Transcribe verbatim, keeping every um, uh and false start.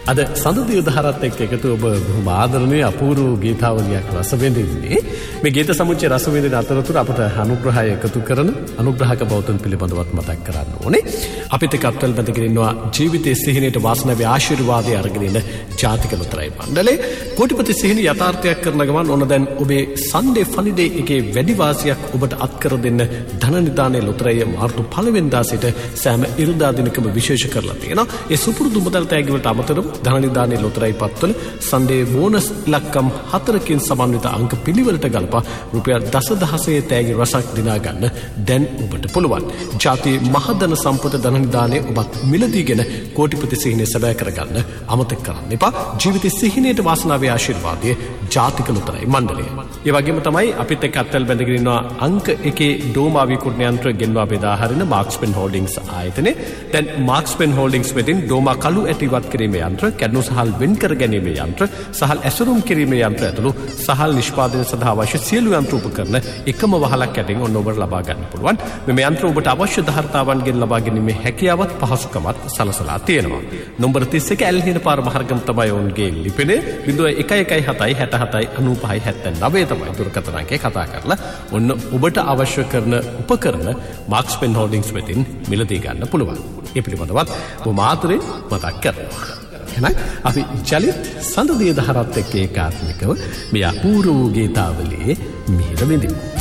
අද සඳුදිය දහරත් එක්ක එකතු ඔබ බොහොම ආදරණීය අපූර්ව ගීතාවලියක් රස විඳින්නේ. මේ ගීත සමුච්චය රස විඳින අතරතුර අපට අනුග්‍රහය එකතු කරන අනුග්‍රහක බෞද්ධන් පිළිබඳවත් මතක් කරන්න ඕනේ. අපිට කප්ටල් බඳගෙන ඉන්නවා ජීවිතයේ සිහිනයට වාසනාවේ ආශිර්වාදයේ අරගෙන ඉන්න ජාතික ලොතරැයි මණ්ඩලේ. කෝටිපති සිහින යථාර්ථයක් කරන ගමන් ඕන දැන් ඔබේ සන්ඩේ ෆනිඩේ එකේ වැඩි වාසියක් ඔබට අත්කර දෙන්න ධන නිදානේ ලොතරැයි මාර්තු පළවෙනිදා සිට සෑම ඉරිදා දිනකම විශේෂ කරලා තියෙනවා. ඒ සුපුරුදු මුදල් තෑගි වලට අමතරව ධන නිදානේ ලොතරැයි පත්වල සන්ඩේ බෝනස් ඉලක්කම් හතරකින් සමන්විත අංක පිළිවෙලට ගලපා රුපියල් දසදහසේ තෑගි රසක් දිනා ගන්න දැන් ඔබට පුළුවන්. ජාතියේ මහධන සම්පත ධන නිදානේ ඔබත් මිලදීගෙන කෝටිපති සිහිනේ සැබෑ කරගන්න අමතක කරන්න එපා. ජීවිතයේ සිහිනයට වාසනාවේ ආශිර්වාදයේ ජාතික ලොතරැයි මණ්ඩලය. ඒ වගේම තමයි අපිත් එක්ක අත්වල බැඳගෙන ඉන්නවා අංක එකේ ඩෝමා විකුණන යන්ත්‍ර ගෙන්වා බෙදා හරින මාක්ස්පෙන් හෝල්ඩින්ග්ස් ආයතනයේ. දැන් මාක්ස්පෙන් හෝල්ඩින්ග්ස් වෙතින් ඩෝමා කළු ඇටි ඉවත් කිරීමේ යන්ත්‍ර, කැඩුණු සහල් වෙන් කර ගැනීමේ යන්ත්‍ර, සහල් ඇසුරුම් කිරීමේ යන්ත්‍ර ඇතුළු සහල් නිෂ්පාදනය සඳහා අවශ්‍ය සියලු යන්ත්‍ර උපකරණ එකම වහලක් ඇතින් ඔන්න ඔබට ලබා ගන්න පුළුවන්. මේ යන්ත්‍ර ඔබට අවශ්‍ය ධාර්තාවන්ගෙන් ලබා ගැනීමේ හැකියාවත් පහසුකමත් සලසලා තියෙනවා. නම්බර තිස් එක ඇල්හින පාර මාර්ගම් තමයි ඔවුන්ගේ ලිපිනේ. බිංදුව එක එකයි හතයි හැට හතයි අනූපහයි හැත්තෑ නවය තමයි දුරකථන අංකය කතා කරලා ඔන්න ඔබට අවශ්‍ය කරන උපකරණ මාක්ස්පෙන් හෝල්ඩින්ග්ස් වෙතින් මිලදී ගන්න පුළුවන්. ඒ පිළිබඳවත් ඔබ මාතරේ මතක් කරනවා. එහෙනම් අපි චලිත සඳුදිය දහරත් එක්ක ඒකාත්මිකව මේ අපූර්ව ගීතාවලියේ මිහිර විඳිමු.